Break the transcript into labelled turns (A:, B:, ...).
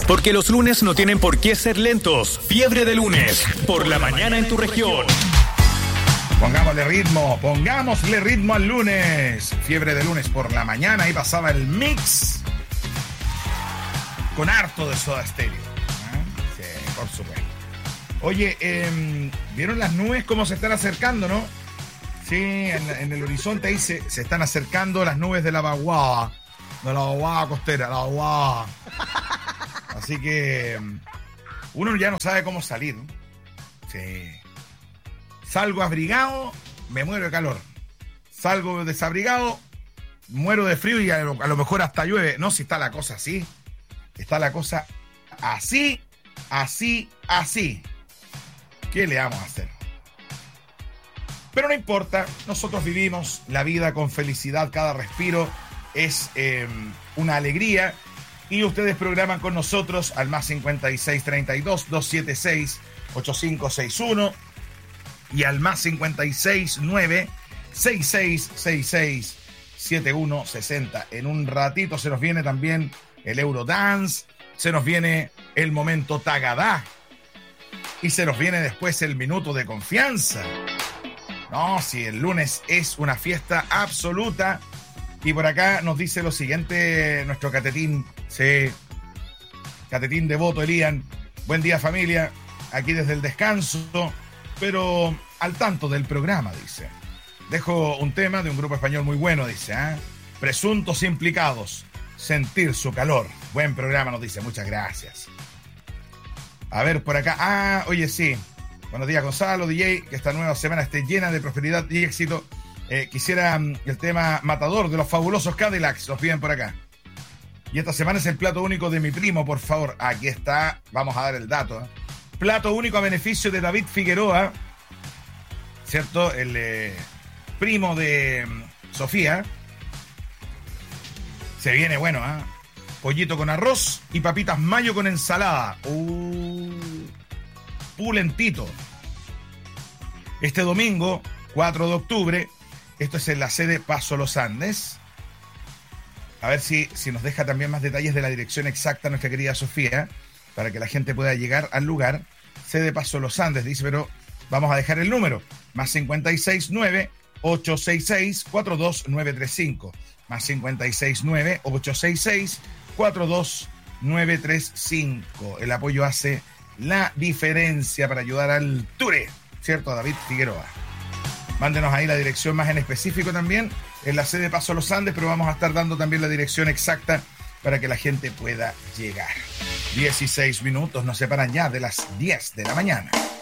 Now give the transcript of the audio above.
A: Porque los lunes no tienen por qué ser lentos. Fiebre de lunes, por la mañana en tu región.
B: Pongámosle ritmo al lunes. Fiebre de lunes por la mañana. Ahí pasaba el mix con harto de Soda Stereo. Sí, por supuesto. Oye, ¿vieron las nubes cómo se están acercando, no? Sí, en el horizonte ahí se están acercando las nubes de la vaguada. De la vaguada costera, la vaguada. Así que uno ya no sabe cómo salir, ¿no? Sí. Salgo abrigado, me muero de calor. Salgo desabrigado, muero de frío y a lo mejor hasta llueve. No, si está la cosa así. Está la cosa así. ¿Qué le vamos a hacer? Pero no importa, nosotros vivimos la vida con felicidad, cada respiro es una alegría. Y ustedes programan con nosotros al más 5632-276-8561 y al más 569-6666-7160. En un ratito se nos viene también el Eurodance, se nos viene el momento Tagadá y se nos viene después el minuto de confianza. No, si el lunes es una fiesta absoluta. Y por acá nos dice lo siguiente nuestro catetín, sí, catetín devoto Elian. Buen día, familia, aquí desde el descanso, pero al tanto del programa, dice. Dejo un tema de un grupo español muy bueno, dice, Presuntos implicados, sentir su calor. Buen programa, nos dice, muchas gracias. A ver, por acá, oye, sí. Buenos días, Gonzalo, DJ, que esta nueva semana esté llena de prosperidad y éxito. Quisiera el tema Matador de los fabulosos Cadillacs, los piden por acá. Y esta semana es el plato único de mi primo, por favor. Aquí está, vamos a dar el dato. Plato único a beneficio de David Figueroa, ¿cierto? El primo de Sofía. Se viene bueno, Pollito con arroz y papitas mayo con ensalada. Pulentito. Este domingo, 4 de octubre, esto es en la sede Paso Los Andes. A ver si nos deja también más detalles de la dirección exacta nuestra querida Sofía, para que la gente pueda llegar al lugar. Sede Paso Los Andes, dice, pero vamos a dejar el número. Más 569-866-42935. Más 569-866-42935. El apoyo hace la diferencia para ayudar al Ture, ¿cierto? A David Figueroa. Mándenos ahí la dirección más en específico también, en la sede Paso Los Andes, pero vamos a estar dando también la dirección exacta para que la gente pueda llegar. 16 minutos nos separan ya de las 10 de la mañana.